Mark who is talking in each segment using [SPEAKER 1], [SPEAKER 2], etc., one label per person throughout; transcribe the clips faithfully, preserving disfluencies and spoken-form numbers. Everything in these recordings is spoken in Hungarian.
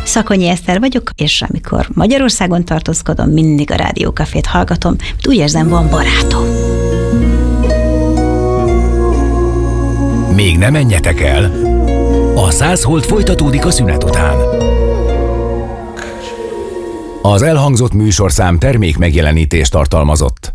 [SPEAKER 1] Szakonyi Eszter vagyok, és amikor Magyarországon tartózkodom, mindig a Rádiókafét hallgatom, mert úgy érzem, van barátom.
[SPEAKER 2] Még ne menjetek el! A száz hold folytatódik a szünet után. Az elhangzott műsorszám termék megjelenítést tartalmazott.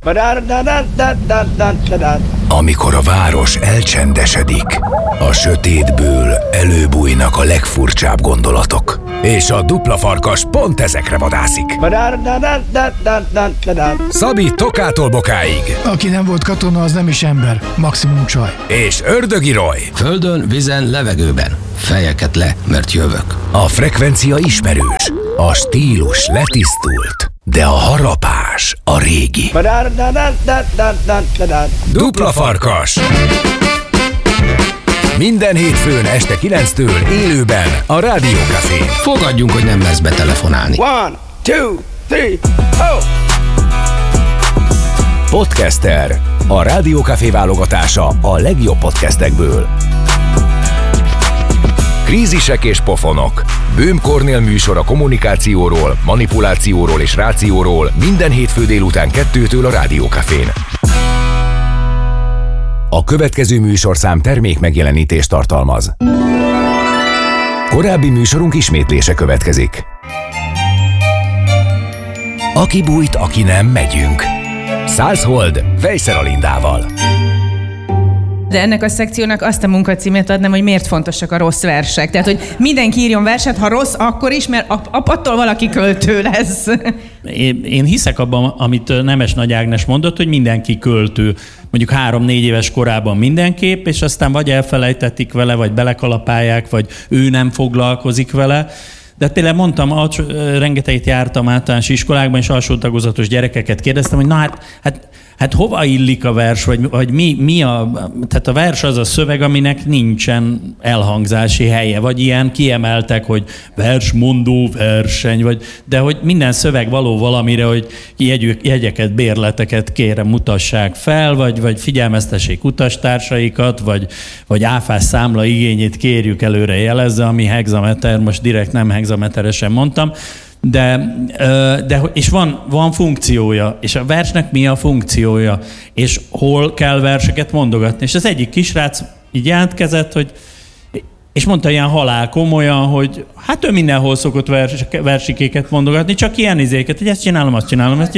[SPEAKER 2] Amikor a város elcsendesedik, a sötétből előbújnak a legfurcsább gondolatok. És a dupla farkas pont ezekre vadászik. Szabi Tokától Bokáig.
[SPEAKER 3] Aki nem volt katona, az nem is ember, maximum csaj.
[SPEAKER 2] És Ördögi Roy.
[SPEAKER 4] Földön, vízen, levegőben. Fejeket le, mert jövök.
[SPEAKER 2] A frekvencia ismerős, a stílus letisztult, de a harapás a régi. Dupla farkas. Minden hétfőn este kilenctől élőben a Rádiókafén.
[SPEAKER 4] Fogadjunk, hogy nem lesz betelefonálni.
[SPEAKER 5] One, two, three, oh!
[SPEAKER 2] Podcaster. A Rádiókafé válogatása a legjobb podcastekből. Krízisek és pofonok. Böhm Kornél műsor a kommunikációról, manipulációról és rációról minden hétfő délután kettőtől a Rádiókafén. A következő műsorszám termék megjelenítést tartalmaz. Korábbi műsorunk ismétlése következik. Aki bújt, aki nem, megyünk. Száz hold, Vejszer Alindával.
[SPEAKER 6] De ennek a szekciónak azt a munkacímét adnám, hogy miért fontosak a rossz versek. Tehát, hogy mindenki írjon verset, ha rossz, akkor is, mert attól valaki költő lesz.
[SPEAKER 7] Én, én hiszek abban, amit Nemes Nagy Ágnes mondott, hogy mindenki költő. Mondjuk három-négy éves korában mindenképp, és aztán vagy elfelejtetik vele, vagy belekalapálják, vagy ő nem foglalkozik vele. De például mondtam, rengeteget jártam általános iskolákban, és alsó tagozatos gyerekeket kérdeztem, hogy na hát, hát, hát hova illik a vers, vagy, vagy mi, mi a... Tehát a vers az a szöveg, aminek nincsen elhangzási helye, vagy ilyen kiemeltek, hogy versmondó verseny, vagy, de hogy minden szöveg való valamire, hogy jegy, jegyeket, bérleteket kérem mutassák fel, vagy, vagy figyelmeztessék utastársaikat, vagy, vagy áfás számla igényét kérjük előre jelezze, ami hexameter, most direkt nem hexameteresen mondtam, de, de és van, van funkciója, és a versnek mi a funkciója, és hol kell verseket mondogatni. És az egyik kisrác így jelentkezett, hogy és mondta ilyen halál komolyan, hogy hát ő mindenhol szokott vers, versikéket mondogatni, csak ilyen izéket, hogy ezt csinálom, azt csinálom, ezt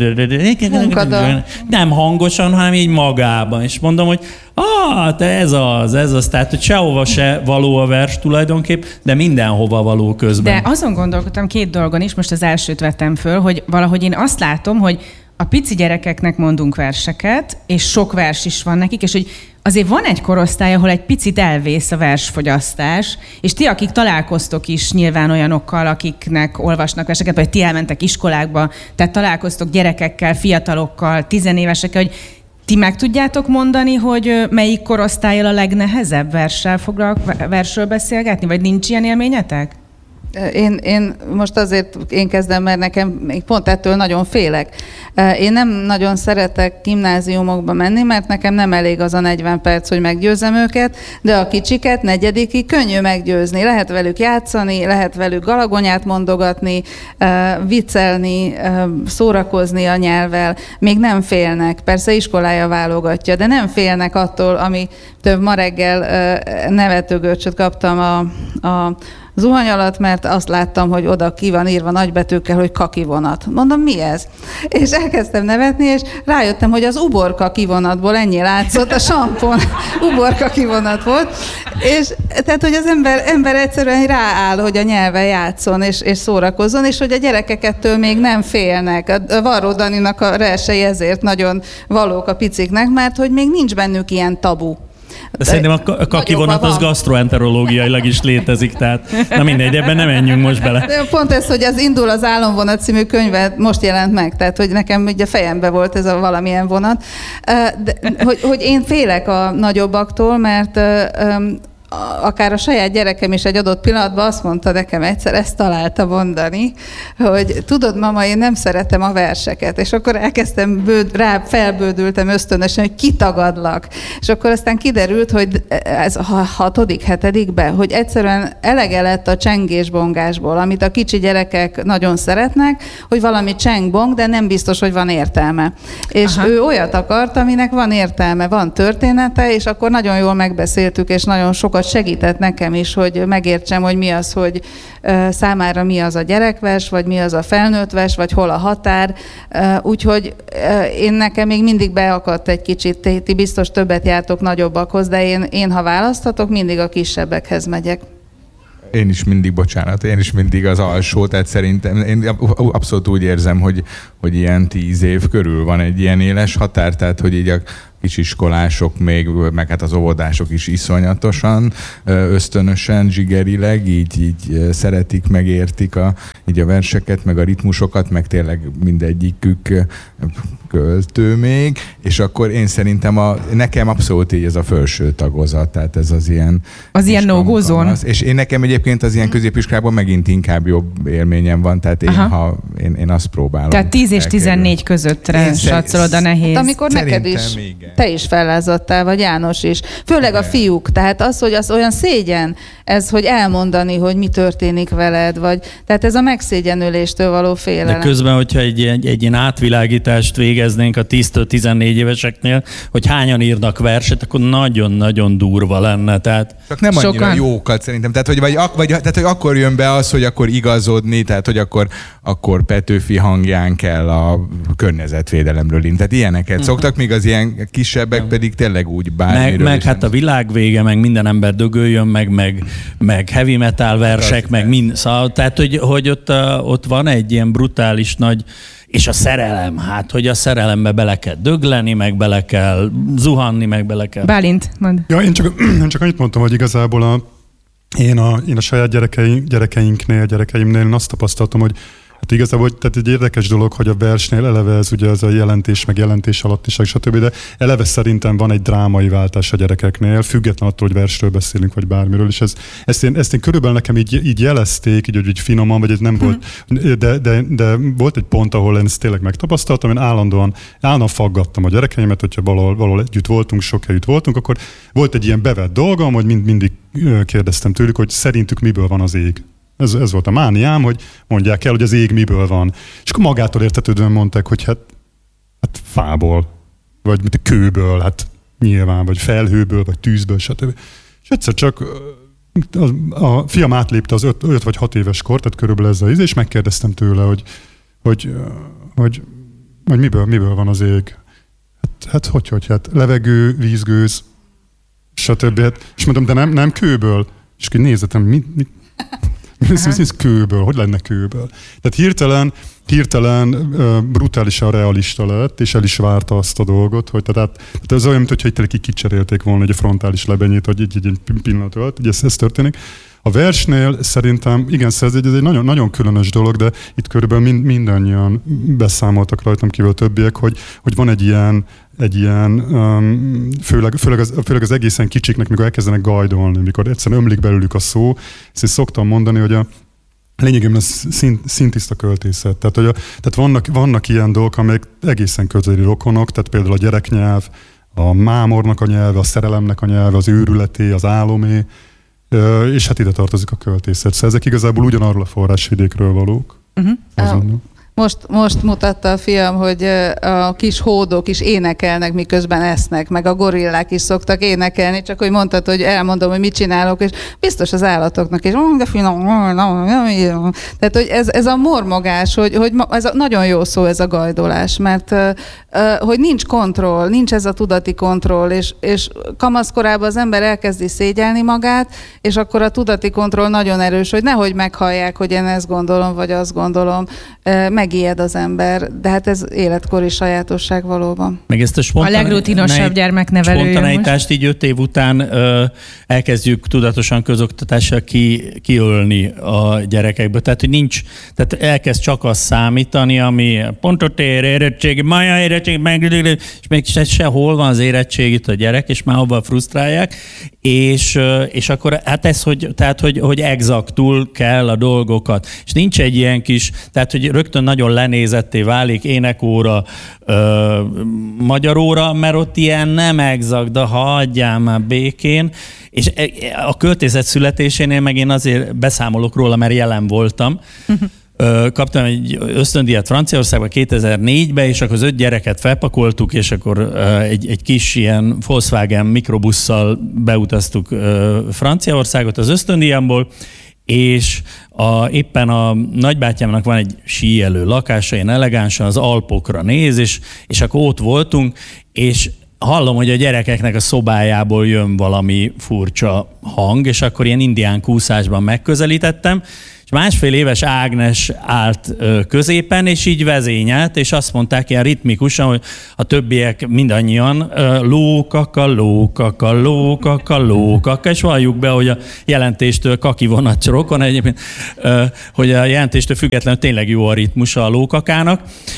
[SPEAKER 8] Munkada.
[SPEAKER 7] Nem hangosan, hanem így magában. És mondom, hogy ah, te ez az, ez az, tehát hogy sehova se való a vers tulajdonképp, de mindenhova való közben.
[SPEAKER 6] De azon gondolkodtam két dolgon is, most az elsőt vettem föl, hogy valahogy én azt látom, hogy a pici gyerekeknek mondunk verseket, és sok vers is van nekik, és hogy azért van egy korosztály, ahol egy picit elvész a versfogyasztás, és ti, akik találkoztok is nyilván olyanokkal, akiknek olvasnak verseket, vagy ti elmentek iskolákba, tehát találkoztok gyerekekkel, fiatalokkal, tizenévesekkel, hogy ti meg tudjátok mondani, hogy melyik korosztállyal a legnehezebb verssel foglalk, versről beszélgetni, vagy nincs ilyen élményetek?
[SPEAKER 8] Én, én most azért én kezdem, mert nekem még pont ettől nagyon félek. Én nem nagyon szeretek gimnáziumokba menni, mert nekem nem elég az a negyven perc, hogy meggyőzzem őket, de a kicsiket negyedikig könnyű meggyőzni. Lehet velük játszani, lehet velük galagonyát mondogatni, viccelni, szórakozni a nyelvvel. Még nem félnek. Persze iskolája válogatja, de nem félnek attól, ami több ma reggel nevetőgörcsöt kaptam a, a zuhany alatt, mert azt láttam, hogy oda ki van írva nagybetűkkel, hogy kaki vonat. Mondom, mi ez? És elkezdtem nevetni, és rájöttem, hogy az uborka kivonatból ennyi látszott, a sampon uborka kivonat volt, és tehát, hogy az ember, ember egyszerűen rááll, hogy a nyelven játszon, és, és szórakozzon, és hogy a gyerekek ettől még nem félnek. A Varró Daninak a rersei ezért nagyon valók a piciknek, mert hogy még nincs bennük ilyen tabu.
[SPEAKER 7] De szerintem a kaki vonat az gasztroenterológiailag is létezik, tehát na mindegy, ebben nem menjünk most bele.
[SPEAKER 8] De pont ez, hogy az Indul az álomvonat című könyve most jelent meg, tehát hogy nekem ugye fejembe volt ez a valamilyen vonat, de, hogy, hogy én félek a nagyobbaktól, mert akár a saját gyerekem is egy adott pillanatban azt mondta nekem egyszer, ezt találta mondani, hogy tudod, mama, én nem szeretem a verseket, és akkor elkezdtem, bőd, rá felbődültem ösztönösen, hogy kitagadlak. És akkor aztán kiderült, hogy ez a hatodik, hetedikben, hogy egyszerűen elege lett a csengésbongásból, amit a kicsi gyerekek nagyon szeretnek, hogy valami csengbong, de nem biztos, hogy van értelme. És Aha. ő olyat akart, aminek van értelme, van története, és akkor nagyon jól megbeszéltük, és nagyon sokat segített nekem is, hogy megértsem, hogy mi az, hogy uh, számára mi az a gyerekvers, vagy mi az a felnőttvers, vagy hol a határ. Uh, úgyhogy uh, én nekem még mindig beakadt egy kicsit, ti biztos többet jártok nagyobbakhoz, de én, én ha választhatok, mindig a kisebbekhez megyek.
[SPEAKER 9] Én is mindig, bocsánat, én is mindig az alsó, tehát szerintem én abszolút úgy érzem, hogy, hogy ilyen tíz év körül van egy ilyen éles határ, tehát hogy így a kisiskolások még, meg hát az óvodások is iszonyatosan, ösztönösen, zsigerileg, így, így szeretik, megértik a, így a verseket, meg a ritmusokat, meg tényleg mindegyikük költő még, és akkor én szerintem a, nekem abszolút így ez a felső tagozat, tehát ez az ilyen...
[SPEAKER 6] Az ilyen no-go zone?
[SPEAKER 9] És én nekem egyébként az ilyen középiskolában megint inkább jobb élményem van, tehát én, ha, én, én azt próbálom.
[SPEAKER 6] Tehát tíz és tizennégy közöttre satszolod a nehéz.
[SPEAKER 8] Hát amikor neked is, igen. Te is fellázadtál, vagy János is. Főleg a fiúk, tehát az, hogy az olyan szégyen, ez, hogy elmondani, hogy mi történik veled, vagy tehát ez a megszégyenüléstől való félelem.
[SPEAKER 7] De közben, hogyha egy, egy, egy ilyen átvilágítást végeznénk a tíztől tizennégy éveseknél, hogy hányan írnak verset, akkor nagyon-nagyon durva lenne. Tehát
[SPEAKER 9] csak nem annyira sokan... jókat szerintem. Tehát hogy, vagy, vagy, tehát, hogy akkor jön be az, hogy akkor igazodni, tehát hogy akkor, akkor Petőfi hangján kell a környezetvédelemről írni. Tehát ilyeneket uh-huh. szoktak, míg az ilyen kisebbek uh-huh. pedig tényleg úgy bármiről.
[SPEAKER 7] Meg, meg hát a világ vége, meg minden ember dögöljön, meg, meg, meg heavy metal versek, meg mind. Szóval, tehát, hogy, hogy ott, ott van egy ilyen brutális nagy. És a szerelem, hát, hogy a szerelembe bele kell dögleni, meg bele kell zuhanni, meg bele kell...
[SPEAKER 6] Bálint, mondd.
[SPEAKER 10] Ja, én csak, én csak annyit mondtam, hogy igazából a, én, a, én a saját gyerekeink, gyerekeinknél, gyerekeimnél én azt tapasztaltam, hogy hát igazából tehát egy érdekes dolog, hogy a versnél eleve ez ugye ez a jelentés, meg jelentés alattiság, stb. De eleve szerintem van egy drámai váltás a gyerekeknél, független attól, hogy versről beszélünk, vagy bármiről, és ez, ezt, én, ezt én körülbelül nekem így, így jelezték, így, hogy finoman, vagy ez nem hmm. volt, de, de, de volt egy pont, ahol én ezt tényleg megtapasztaltam, én állandóan, állandóan faggattam a gyerekeimet, hogyha valahol, valahol együtt voltunk, sok együtt voltunk, akkor volt egy ilyen bevett dolgom, hogy mind, mindig kérdeztem tőlük, hogy szerintük miből van az ég. Ez, ez volt a mániám, hogy mondják el, hogy az ég miből van. És akkor magától értetődően mondták, hogy hát, hát fából, vagy mint a kőből, hát nyilván, vagy felhőből, vagy tűzből, stb. És egyszer csak a, a fiam átlépte az öt, öt vagy hat éves kor, tehát körülbelül ez az íz, és megkérdeztem tőle, hogy, hogy, hogy, hogy miből, miből van az ég. Hát, hát hogy, hogy, hát levegő, vízgőz, stb. És mondom, de nem, nem kőből. És ki nézzetem, mit, mit Ez, ez kőből, hogy lenne kőből? Tehát hirtelen, hirtelen uh, brutálisan realista lett, és el is várta azt a dolgot, hogy tehát, tehát ez olyan, mintha itt tényleg kicserélték volna egy a frontális lebenyét, hogy így, így egy pillanat alatt, így ez, ez történik. A versnél szerintem, igen, ez egy, ez egy nagyon, nagyon különös dolog, de itt körülbelül mind, mindannyian beszámoltak rajtam kívül többiek, hogy, hogy van egy ilyen, egy ilyen um, főleg, főleg, az, főleg az egészen kicsiknek, mikor elkezdenek gajdolni, mikor egyszerűen ömlik belőlük a szó. Ezt szoktam mondani, hogy a lényegében ez szint, szintiszta költészet. Tehát, hogy a, tehát vannak, vannak ilyen dolgok, amelyek egészen közeli rokonok, tehát például a gyereknyelv, a mámornak a nyelve, a szerelemnek a nyelve, az őrületé, az álomé, és hát ide tartozik a költészet. Szóval ezek igazából ugyanarról a forrásvidékről valók. Uh-huh.
[SPEAKER 8] Most, most mutatta a fiam, hogy a kis hódok is énekelnek, miközben esznek, meg a gorillák is szoktak énekelni, csak hogy mondtad, hogy elmondom, hogy mit csinálok, és biztos az állatoknak is, de finom, tehát, hogy ez, ez a mormogás, hogy, hogy ez a, nagyon jó szó ez a gajdolás, mert hogy nincs kontroll, nincs ez a tudati kontroll, és, és kamaszkorában az ember elkezdi szégyelni magát, és akkor a tudati kontroll nagyon erős, hogy nehogy meghallják, hogy én ezt gondolom, vagy azt gondolom, megijed az ember, de hát ez életkori sajátosság valóban.
[SPEAKER 7] Meg ezt a, spontane...
[SPEAKER 6] a legrutinosabb gyermeknevelője
[SPEAKER 7] spontaneitást így öt év után ö, elkezdjük tudatosan közoktatással ki, kiölni a gyerekekből. Tehát, hogy nincs, tehát elkezd csak azt számítani, ami pontot ér, érettségi, maja érettségi, meg, és még se, sehol van az érettségit a gyerek, és már abban frusztrálják, és, és akkor hát ez, hogy, tehát, hogy, hogy exaktul kell a dolgokat. És nincs egy ilyen kis, tehát, hogy rögtön nagyon lenézetté válik énekóra, ö, magyaróra, mert ott ilyen nem exakt, de hagyjál már békén. És a költészet születésénél meg én azért beszámolok róla, mert jelen voltam. Kaptam egy ösztöndíjat Franciaországban kétezer-négyben, és akkor az öt gyereket felpakoltuk, és akkor egy, egy kis ilyen Volkswagen mikrobusszal beutaztuk Franciaországot az ösztöndíjamból, és a, éppen a nagybátyámnak van egy síelő lakása, ilyen elegánsan az Alpokra néz, és, és akkor ott voltunk, és hallom, hogy a gyerekeknek a szobájából jön valami furcsa hang, és akkor ilyen indián kúszásban megközelítettem, és másfél éves Ágnes állt középen, és így vezényelt, és azt mondták ilyen ritmikusan, hogy a többiek mindannyian lókaka, lókaka, lókaka, lókaka, és valljuk be, hogy a jelentéstől kaki vonat rokon egyébként, hogy a jelentéstől függetlenül tényleg jó a ritmusa a lókakának,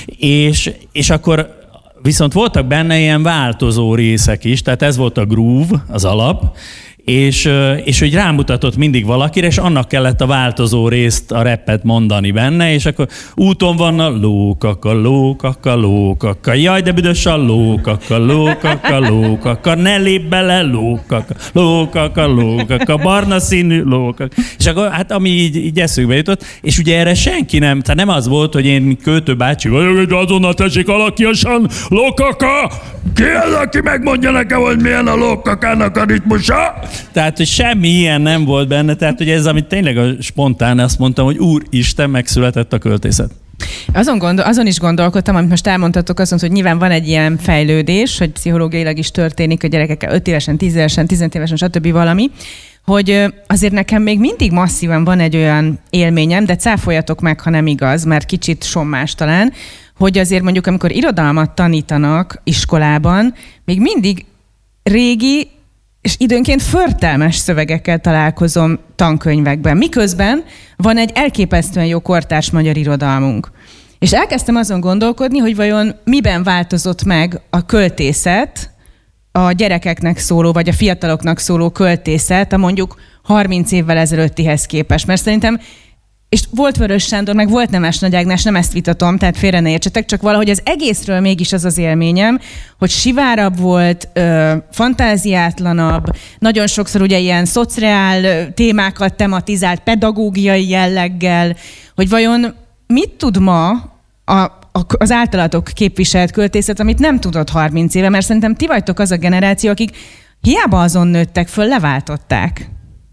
[SPEAKER 7] és, és akkor viszont voltak benne ilyen változó részek is, tehát ez volt a groove, az alap, és, és hogy rámutatott mindig valakire, és annak kellett a változó részt, a rappet mondani benne, és akkor úton van a lókaka, lókaka, lókaka, jaj, de büdös a lókaka, lókaka, lókaka, ne lép bele, lókaka, lókaka, lókaka, barna színű lókaka. És akkor hát ami így, így eszünkbe jutott, és ugye erre senki nem, tehát nem az volt, hogy én Költő bácsi, hogy azonnal tessék alakiasan, lókaka, ki az, aki megmondja nekem, hogy milyen a lókakának a ritmusa? Tehát, hogy semmi ilyen nem volt benne, tehát, hogy ez, amit tényleg a spontán, azt mondtam, hogy úristen, megszületett a költészet.
[SPEAKER 6] Azon, gondol, azon is gondolkodtam, amit most elmondtatok, azon, hogy nyilván van egy ilyen fejlődés, hogy pszichológiailag is történik a gyerekekkel öt évesen, tíz évesen, tizenöt évesen, stb. Valami, hogy azért nekem még mindig masszívan van egy olyan élményem, de cáfoljatok meg, ha nem igaz, mert kicsit sommás talán, hogy azért mondjuk, amikor irodalmat tanítanak iskolában, még mindig régi és időnként förtelmes szövegekkel találkozom tankönyvekben. Miközben van egy elképesztően jó kortárs magyar irodalmunk. És elkezdtem azon gondolkodni, hogy vajon miben változott meg a költészet, a gyerekeknek szóló, vagy a fiataloknak szóló költészet a mondjuk harminc évvel ezelőttihez képest. Mert szerintem, és volt Vörös Sándor, meg volt Nemes Nagy Ágnes, nem ezt vitatom, tehát félre ne értsetek, csak valahogy az egészről mégis az az élményem, hogy sivárabb volt, ö, fantáziátlanabb, nagyon sokszor ugye ilyen szociál témákat tematizált, pedagógiai jelleggel, hogy vajon mit tud ma a, az általatok képviselt költészet, amit nem tudott harminc éve, mert szerintem ti vagytok az a generáció, akik hiába azon nőttek föl, leváltották.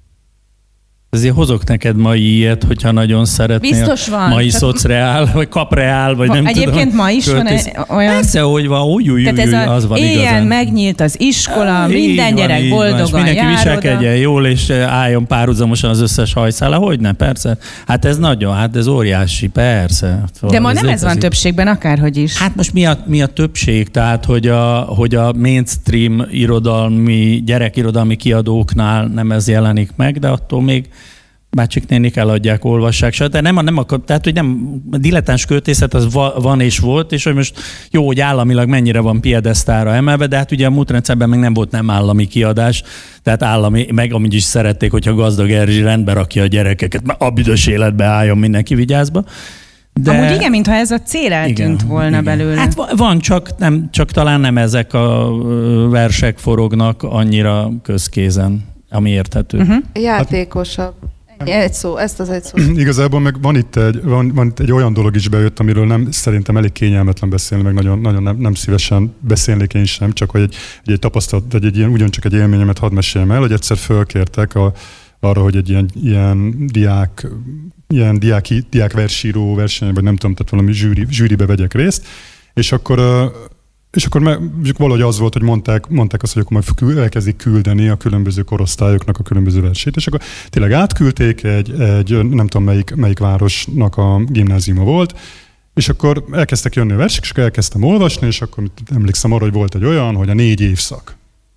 [SPEAKER 7] Ezért hozok neked mai ilyet, hogyha nagyon szeretnél.
[SPEAKER 6] Biztos van.
[SPEAKER 7] Mai szocreál, vagy kapreál, vagy
[SPEAKER 6] va,
[SPEAKER 7] nem
[SPEAKER 6] egyébként
[SPEAKER 7] tudom.
[SPEAKER 6] Egyébként ma is költész. Van olyan...
[SPEAKER 7] Persze, hogy van, új, új, új, új, az van
[SPEAKER 6] éjjel
[SPEAKER 7] igazán.
[SPEAKER 6] megnyílt az iskola,
[SPEAKER 7] Á,
[SPEAKER 6] minden gyerek
[SPEAKER 7] van,
[SPEAKER 6] boldogan
[SPEAKER 7] mindenki
[SPEAKER 6] jár
[SPEAKER 7] viselkedjen jól, és álljon párhuzamosan az összes hajszála. Hogyne, persze. Hát ez nagyon, hát ez óriási, persze.
[SPEAKER 6] De ma nem ez van többségben, akárhogy is.
[SPEAKER 7] Hát most mi a, mi a többség? Tehát, hogy a, hogy a mainstream irodalmi, gyerekirodalmi kiadóknál nem ez jelenik meg, de attól még bácsik nénik eladják, olvassák, de nem, nem akar, tehát, hogy nem, a dilettáns költészet az va, van és volt, és hogy most jó, hogy államilag mennyire van piedesztára emelve, de hát ugye a múlt rendszerben még nem volt nem állami kiadás, tehát állami, meg amúgy is szerették, hogyha Gazdag Erzsi rendbe rakja a gyerekeket, mert a büdös életbe álljon mindenki, vigyázba.
[SPEAKER 6] De... Amúgy igen, mintha ez a cél eltűnt igen, volna igen. belőle.
[SPEAKER 7] Hát van, csak, nem, csak talán nem ezek a versek forognak annyira közkézen, ami érthető.
[SPEAKER 8] Uh-huh. Játékosabb. Egy szó, ezt az egy szó.
[SPEAKER 10] Igazából meg van itt, egy, van, van itt egy olyan dolog is bejött, amiről nem szerintem elég kényelmetlen beszélni, meg nagyon, nagyon nem, nem szívesen beszélnék én sem, csak hogy egy, egy, egy tapasztalat, egy, egy ilyen, ugyancsak egy élményemet hadd meséljem el, hogy egyszer fölkértek a, arra, hogy egy ilyen, ilyen diák, ilyen diáki, diákversíró versenyen, vagy nem tudom, tehát valami zsűri, zsűribe vegyek részt, és akkor És akkor meg, valahogy az volt, hogy mondták, mondták azt, hogy akkor majd elkezdik küldeni a különböző korosztályoknak a különböző versét, és akkor tényleg átküldték egy, egy nem tudom melyik, melyik városnak a gimnáziuma volt, És akkor elkezdtek jönni a versek, és akkor elkezdtem olvasni, és akkor emlékszem arra, hogy volt egy olyan, hogy a négy évszak.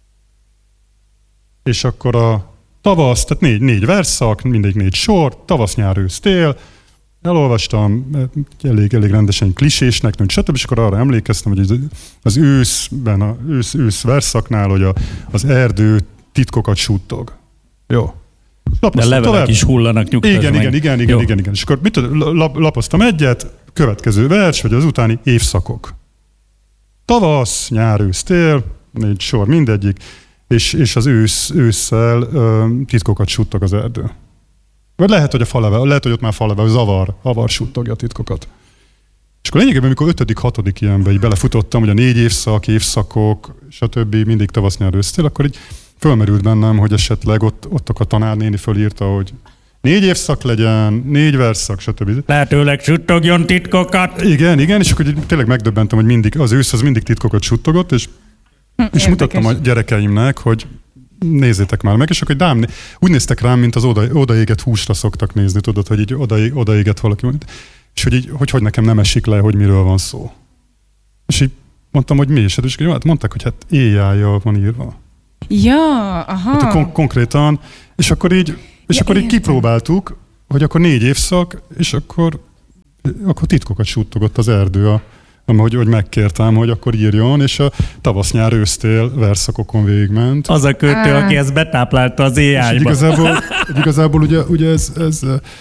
[SPEAKER 10] És akkor a tavasz, tehát négy, négy versszak, mindegy négy sor, tavasz, nyár, ősz, tél. Elolvastam, elég, elég rendesen klisésnek, stb. És akkor arra emlékeztem, hogy az őszben, az ősz, ősz verszaknál, hogy a, az erdő titkokat suttog. Jó.
[SPEAKER 7] De levelek tovább. Is hullanak, nyugtasd
[SPEAKER 10] igen,
[SPEAKER 7] meg.
[SPEAKER 10] igen, igen, igen, igen, igen. És akkor mit tudom, lap, lapoztam egyet, következő vers, vagy az utáni évszakok. Tavasz, nyár, ősz, tél, négy sor, mindegyik, és, és az ősz, ősszel ö, titkokat suttog az erdő. Vagy lehet, hogy a falevel, lehet, hogy ott már falevel, zavar, avar suttogja a titkokat. És akkor lényegében, amikor ötödik, hatodik ilyenbe így belefutottam, hogy a négy évszak, évszakok, stb. Mindig tavasz, nyár, ősz, tél, akkor így fölmerült bennem, hogy esetleg ott, ott a tanárnéni fölírta, hogy négy évszak legyen, négy verszak, stb.
[SPEAKER 7] Lehetőleg suttogjon titkokat.
[SPEAKER 10] Igen, igen, és akkor tényleg megdöbbentem, hogy mindig, az ősz az mindig titkokat suttogott, és, és mutattam a gyerekeimnek, hogy nézzétek már meg, és akkor dám, úgy néztek rám, mint az oda, odaégett húsra szoktak nézni, tudod, hogy így oda, odaégett valaki, és hogy, így, hogy hogy nekem nem esik le, hogy miről van szó. És így mondtam, hogy mi is, és hát mondták, hogy hát éjjel van írva.
[SPEAKER 6] Ja, aha.
[SPEAKER 10] Hát kon- konkrétan, és akkor így, és
[SPEAKER 6] ja,
[SPEAKER 10] akkor így
[SPEAKER 6] értem.
[SPEAKER 10] kipróbáltuk, hogy akkor négy évszak, és akkor, akkor titkokat suttogott az erdő, a, hogy, hogy megkértem, hogy akkor írjon, és a tavasz, nyár, ősztél verszakokon végigment.
[SPEAKER 7] Az a költő, ah. aki ezt betáplálta az éjjájba.
[SPEAKER 10] Igazából, igazából ugye, ugye ez, ez,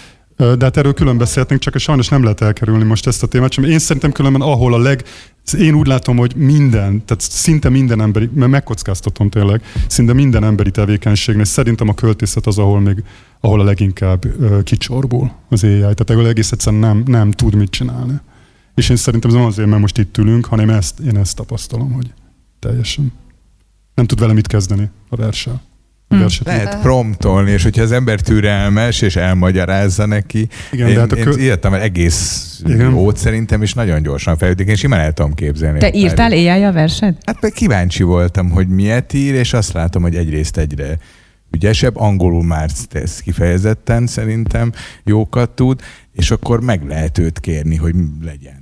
[SPEAKER 10] de hát erről külön beszélhetnénk, csak sajnos nem lehet elkerülni most ezt a témát, sem. Én szerintem különben ahol a leg, én úgy látom, hogy minden, tehát szinte minden emberi, mert megkockáztatom tényleg, szinte minden emberi tevékenységnél szerintem a költészet az, ahol még, ahol a leginkább uh, kicsorbul az á i, tehát ahol egész egyszerűen nem, nem tud mit csinálni. És én szerintem ez nem azért, mert most itt ülünk, hanem ezt, én ezt tapasztalom, hogy teljesen nem tud vele mit kezdeni a verssel.
[SPEAKER 9] Hmm. Lehet promptolni, és hogyha az ember türelmes, és elmagyarázza neki.
[SPEAKER 10] Igen,
[SPEAKER 9] én,
[SPEAKER 10] hát
[SPEAKER 9] én
[SPEAKER 10] kö...
[SPEAKER 9] írtam el egész
[SPEAKER 10] Igen.
[SPEAKER 9] jót szerintem, és nagyon gyorsan fejlődik. Én simán el tudom képzelni.
[SPEAKER 6] Te írtál éjjel a verset?
[SPEAKER 9] Hát meg kíváncsi voltam, hogy miért ír, és azt látom, hogy egyrészt egyre ügyesebb, angolul már tesz kifejezetten szerintem jókat tud, és akkor meg lehet őt kérni, hogy legyen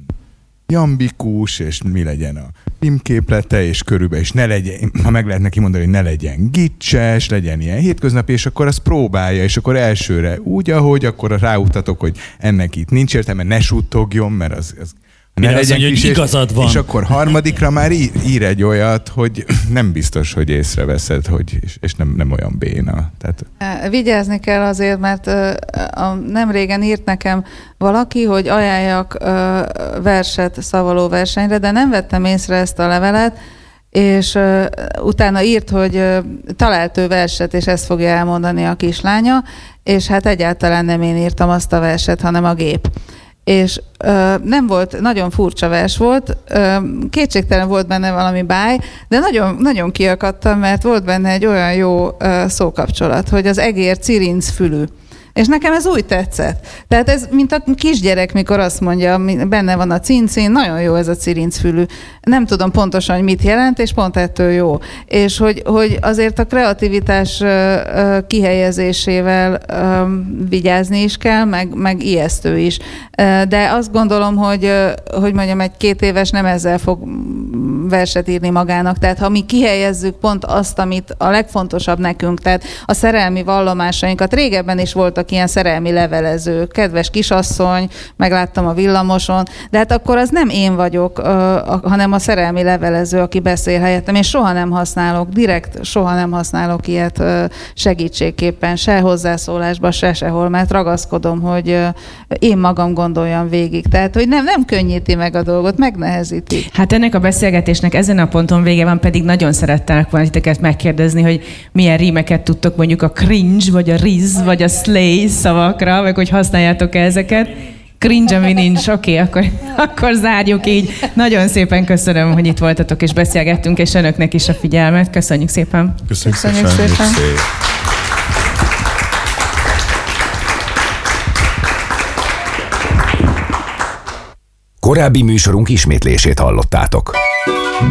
[SPEAKER 9] jambikus, és mi legyen a filmképlete, és körülbelül, és ne legyen, ha meg lehet neki mondani, hogy ne legyen gicses, legyen ilyen hétköznapi, és akkor azt próbálja, és akkor elsőre úgy, ahogy, akkor ráutatok, hogy ennek itt nincs értelme, ne suttogjon, mert az, az ne
[SPEAKER 7] legyen
[SPEAKER 9] legyen
[SPEAKER 7] kis,
[SPEAKER 9] és,
[SPEAKER 7] van.
[SPEAKER 9] és akkor harmadikra már ír, ír egy olyat, hogy nem biztos, hogy észreveszed, hogy, és, és nem, nem olyan béna. Tehát...
[SPEAKER 8] Vigyázni kell azért, mert a, nem régen írt nekem valaki, hogy ajánljak verset szavaló versenyre, de nem vettem észre ezt a levelet, és utána írt, hogy talált ő verset, és ezt fogja elmondani a kislánya, és hát egyáltalán nem én írtam azt a verset, hanem a gép. És ö, nem volt, nagyon furcsa vers volt, ö, kétségtelen volt benne valami báj, de nagyon, nagyon kiakadtam, mert volt benne egy olyan jó ö, szókapcsolat, hogy az egér cirinc fülű. És nekem ez úgy tetszett. Tehát ez, mint a kisgyerek, mikor azt mondja, benne van a cincin, nagyon jó ez a cirincfülű. Nem tudom pontosan, hogy mit jelent, és pont ettől jó. És hogy, hogy azért a kreativitás kihelyezésével vigyázni is kell, meg, meg ijesztő is. De azt gondolom, hogy, hogy mondjam, egy két éves nem ezzel fog verset írni magának. Tehát ha mi kihelyezzük pont azt, amit a legfontosabb nekünk, tehát a szerelmi vallomásainkat, régebben is voltak ilyen szerelmi levelezők, kedves kisasszony, megláttam a villamoson, de hát akkor az nem én vagyok, hanem a szerelmi levelező, aki beszél helyettem. Én soha nem használok, direkt soha nem használok ilyet segítségképpen, se hozzászólásba, se sehol, mert ragaszkodom, hogy én magam gondoljam végig. Tehát, hogy nem, nem könnyíti meg a dolgot, megnehezíti.
[SPEAKER 6] Hát ennek a beszélgetésnek ezen a ponton vége van, pedig nagyon szerettelek volna titeket megkérdezni, hogy milyen rímeket tudtok mondjuk a cringe, vagy a riz, vagy a slay szavakra, vagy hogy használjátok ezeket. Cringe, ami nincs. Oké, okay, akkor, akkor zárjuk így. Nagyon szépen köszönöm, hogy itt voltatok és beszélgettünk, és önöknek is a figyelmet. Köszönjük szépen.
[SPEAKER 10] Köszönjük,
[SPEAKER 8] Köszönjük szépen. szépen.
[SPEAKER 2] Korábbi műsorunk ismétlését hallottátok.